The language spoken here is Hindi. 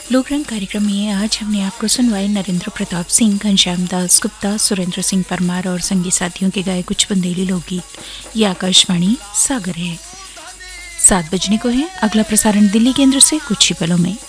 लोकरंग कार्यक्रम में आज हमने आपको सुनवाए नरेंद्र प्रताप सिंह, घनश्याम दास गुप्ता, सुरेंद्र सिंह परमार और संगी साथियों के गाए कुछ बुंदेली लोकगीत। ये आकाशवाणी सागर है। 7 बजने को है। अगला प्रसारण दिल्ली केंद्र से कुछ ही पलों में।